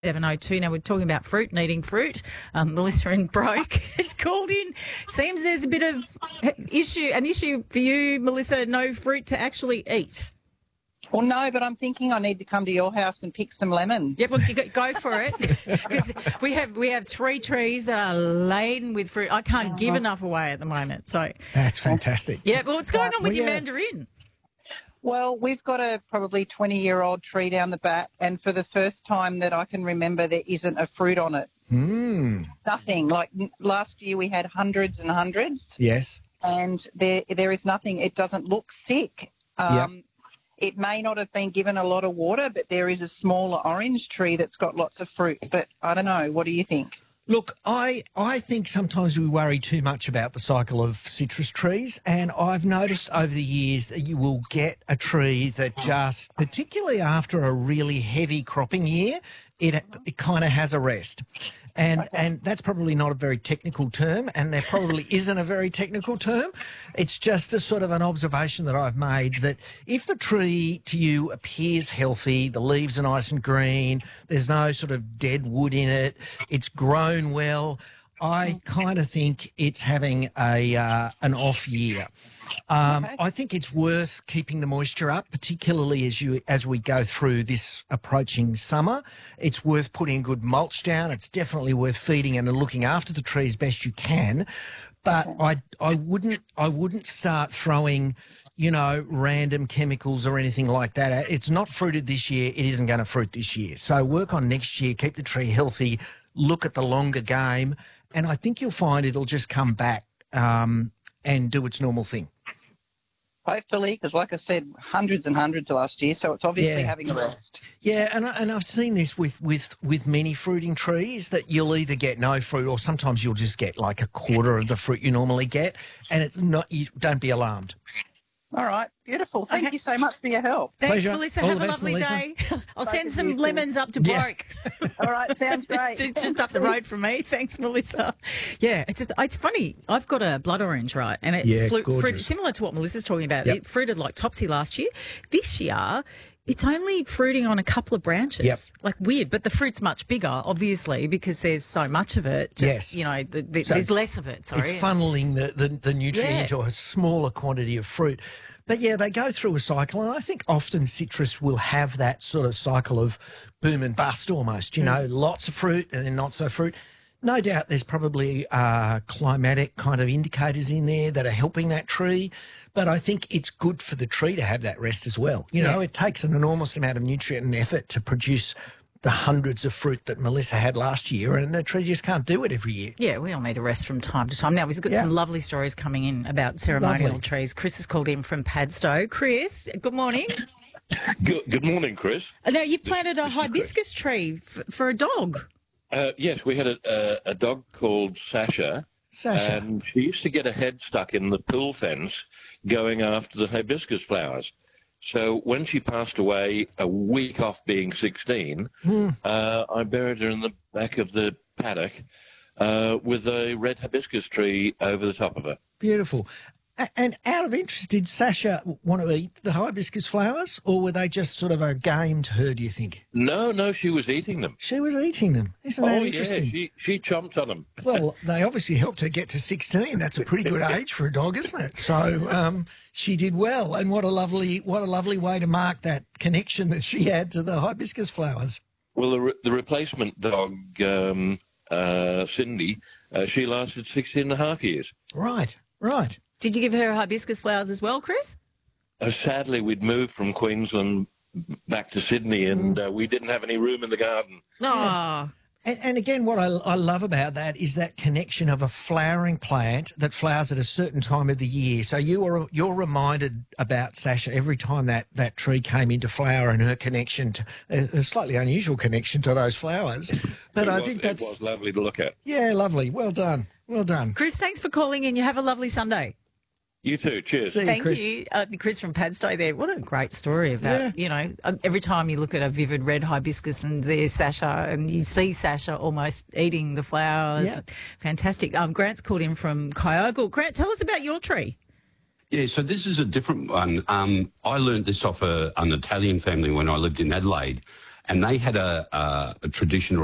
702. Now, we're talking about fruit and eating fruit. Melissa in Broke has called in. Seems there's a bit of an issue for you, Melissa, no fruit to actually eat. Well, no, but I'm thinking I need to come to your house and pick some lemons. Yeah, well, go for it. Because we have 3 trees that are laden with fruit. I can't give enough away at the moment. So that's fantastic. Yeah, but what's going on with your mandarin? Well, we've got a probably 20-year-old tree down the back, and for the first time that I can remember, there isn't a fruit on it. Nothing. Like last year we had hundreds and hundreds. Yes. And there is nothing. It doesn't look sick. It may not have been given a lot of water, but there is a smaller orange tree that's got lots of fruit. But I don't know. What do you think? Look, I think sometimes we worry too much about the cycle of citrus trees, and I've noticed over the years that you will get a tree that just, particularly after a really heavy cropping year, it kind of has a rest. And that's probably not a very technical term, and there probably isn't a very technical term. It's just a sort of an observation that I've made that if the tree to you appears healthy, the leaves are nice and green, there's no sort of dead wood in it, it's grown well, I kind of think it's having an off year. I think it's worth keeping the moisture up, particularly as we go through this approaching summer. It's worth putting good mulch down. It's definitely worth feeding and looking after the tree as best you can. But I wouldn't start throwing, random chemicals or anything like that. It's not fruited this year. It isn't going to fruit this year. So work on next year. Keep the tree healthy. Look at the longer game, and I think you'll find it'll just come back and do its normal thing. Hopefully, because like I said, hundreds and hundreds last year, so it's obviously having a rest. Yeah, and I've seen this with many fruiting trees that you'll either get no fruit or sometimes you'll just get like a quarter of the fruit you normally get, and it's not. You don't be alarmed. All right, beautiful. Thank you so much for your help. Thanks, Pleasure. Melissa. All Have the a best, lovely Melissa. day. I'll send some lemons up to Broke. All right, sounds great. It's just up the road from me. Thanks, Melissa. Yeah, it's funny. I've got a blood orange, right? And it fruited similar to what Melissa's talking about. It fruited like Topsy last year. This year, it's only fruiting on a couple of branches. Like weird, but the fruit's much bigger, obviously, because there's so much of it. Just, there's less of it, sorry. It's funneling the nutrient into a smaller quantity of fruit. But, yeah, they go through a cycle, and I think often citrus will have that sort of cycle of boom and bust almost, lots of fruit and then not so fruit. No doubt there's probably climatic kind of indicators in there that are helping that tree, but I think it's good for the tree to have that rest as well. It takes an enormous amount of nutrient and effort to produce the hundreds of fruit that Melissa had last year, and the tree just can't do it every year. Yeah, we all need a rest from time to time. Now, we've got some lovely stories coming in about ceremonial trees. Chris has called in from Padstow. Chris, good morning. Good morning, Chris. Now, you've planted a hibiscus tree for a dog. Yes, we had a dog called Sasha. And she used to get her head stuck in the pool fence going after the hibiscus flowers. So when she passed away, a week off being 16, I buried her in the back of the paddock with a red hibiscus tree over the top of her. Beautiful. And out of interest, did Sasha want to eat the hibiscus flowers, or were they just sort of a game to her, do you think? No, she was eating them. She was eating them. Isn't that interesting? Yeah, she chomped on them. Well, they obviously helped her get to 16. That's a pretty good age for a dog, isn't it? So she did well, and what a lovely way to mark that connection that she had to the hibiscus flowers. Well, the replacement dog, Cindy, she lasted 16 and a half years. Right. Did you give her hibiscus flowers as well, Chris? Sadly, we'd moved from Queensland back to Sydney, and we didn't have any room in the garden. Oh. And again, what I love about that is that connection of a flowering plant that flowers at a certain time of the year. So you're reminded about Sasha every time that tree came into flower, and her connection to a slightly unusual connection to those flowers. But it was lovely to look at. Yeah, lovely. Well done. Chris, thanks for calling in. You have a lovely Sunday. You too. Cheers. Thank Chris. you. Chris from Padstow there. What a great story about, every time you look at a vivid red hibiscus and there's Sasha and you see Sasha almost eating the flowers. Yeah. Fantastic. Grant's called in from Kyogle. Grant, tell us about your tree. Yeah, so this is a different one. I learned this off an Italian family when I lived in Adelaide. and they had a tradition